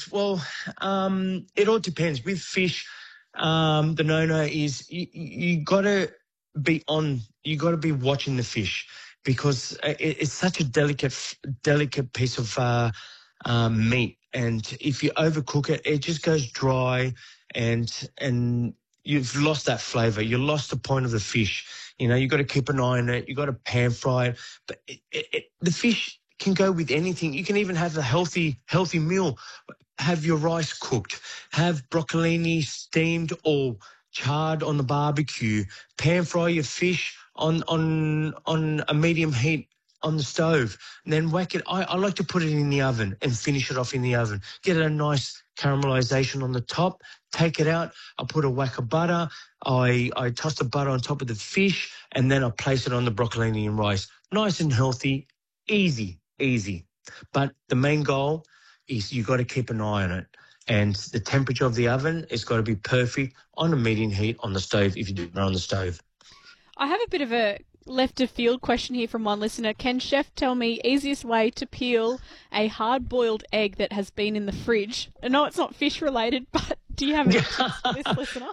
yes. Well, it all depends. With fish, the no-no is you got to be on. You got to be watching the fish because it's such a delicate piece of meat, and if you overcook it, it just goes dry, and you've lost that flavour. You lost the point of the fish. You know, you got to keep an eye on it. You got to pan fry it, but the fish can go with anything. You can even have a healthy meal. Have your rice cooked. Have broccolini steamed or charred on the barbecue. Pan fry your fish on a medium heat on the stove, and then whack it. I like to put it in the oven and finish it off in the oven. Get a nice caramelization on the top. Take it out. I put a whack of butter. I toss the butter on top of the fish, and then I place it on the broccolini and rice. Nice and healthy, easy. But the main goal is you got to keep an eye on it. And the temperature of the oven has got to be perfect on a medium heat on the stove if you do it on the stove. I have a bit of a left of field question here from one listener. Can Chef tell me easiest way to peel a hard-boiled egg that has been in the fridge? I know it's not fish related, but do you have any tips for this listener?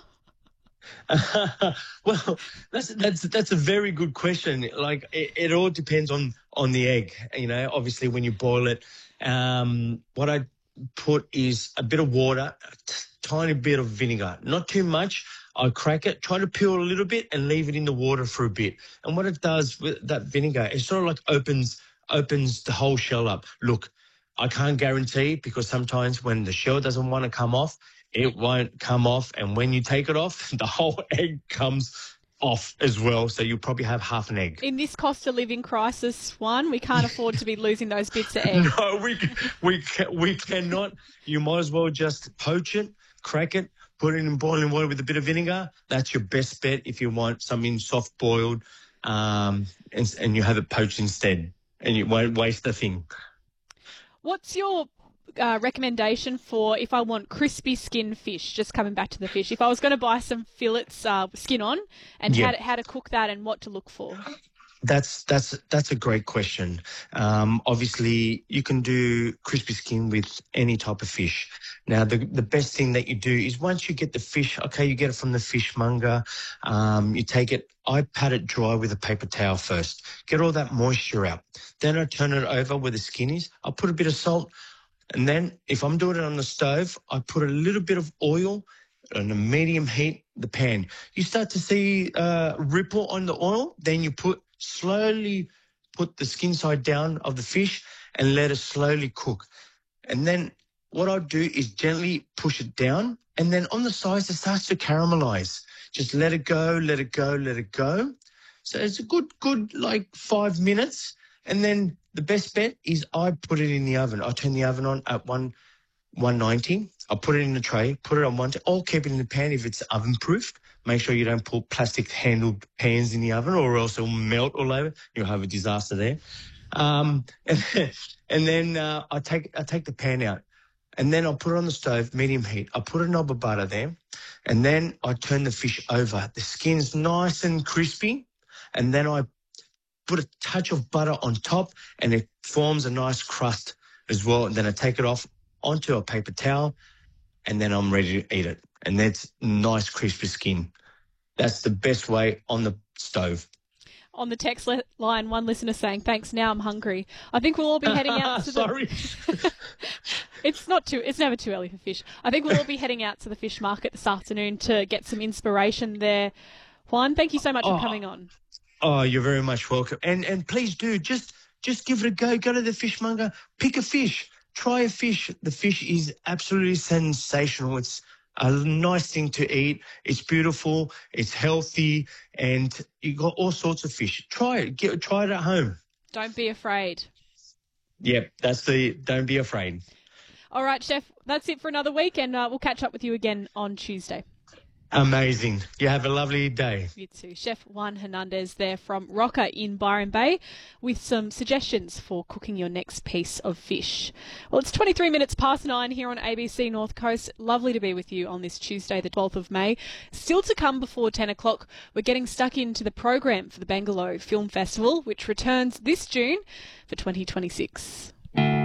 Well, that's a very good question. Like it all depends on the egg. You know, obviously when you boil it, what I put is a bit of water, a tiny bit of vinegar, not too much. I crack it, try to peel a little bit, and leave it in the water for a bit. And what it does with that vinegar, it sort of like opens the whole shell up. Look, I can't guarantee because sometimes when the shell doesn't want to come off, it won't come off. And when you take it off, the whole egg comes off as well. So you'll probably have half an egg. In this cost of living crisis, Juan, we can't afford to be losing those bits of egg. No, we cannot. You might as well just poach it, crack it, put it in boiling water with a bit of vinegar. That's your best bet if you want something soft boiled, and you have it poached instead, and you won't waste the thing. What's your recommendation for if I want crispy skin fish? Just coming back to the fish, if I was going to buy some fillets, skin on, and how to cook that and what to look for. That's a great question. Obviously, you can do crispy skin with any type of fish. Now, the best thing that you do is once you get the fish, okay, you get it from the fishmonger, you take it, I pat it dry with a paper towel first, get all that moisture out. Then I turn it over where the skin is. I put a bit of salt, and then if I'm doing it on the stove, I put a little bit of oil on a medium heat, the pan. You start to see ripple on the oil, then you slowly put the skin side down of the fish and let it slowly cook. And then what I'll do is gently push it down, and then on the sides it starts to caramelize. Just let it go. So it's a good like 5 minutes. And then the best bet is I put it in the oven. I turn the oven on at 190. I put it in the tray, put it on one, or keep it in the pan if it's oven proofed. Make sure you don't put plastic handled pans in the oven or else it'll melt all over. You'll have a disaster there. And then I take the pan out, and then I'll put it on the stove, medium heat. I put a knob of butter there, and then I turn the fish over. The skin's nice and crispy, and then I put a touch of butter on top, and it forms a nice crust as well. And then I take it off onto a paper towel, and then I'm ready to eat it. And that's nice crispy skin. That's the best way on the stove. On the text line, one listener saying, "Thanks, now I'm hungry." I think we'll all be heading out to Sorry. It's never too early for fish. I think we'll all be heading out to the fish market this afternoon to get some inspiration there. Juan, thank you so much for coming on. Oh, you're very much welcome. And please do, just give it a go. Go to the fishmonger, pick a fish, try a fish. The fish is absolutely sensational. It's a nice thing to eat. It's beautiful. It's healthy, and you got all sorts of fish. Try it. Try it at home. Don't be afraid. Yep, don't be afraid. All right, Chef, that's it for another week, and we'll catch up with you again on Tuesday. Amazing. You have a lovely day. You too. Chef Juan Hernandez there from Rocker in Byron Bay with some suggestions for cooking your next piece of fish. Well, it's 23 minutes past 9 here on ABC North Coast. Lovely to be with you on this Tuesday, the 12th of May. Still to come before 10 o'clock, we're getting stuck into the program for the Bangalore Film Festival, which returns this June for 2026.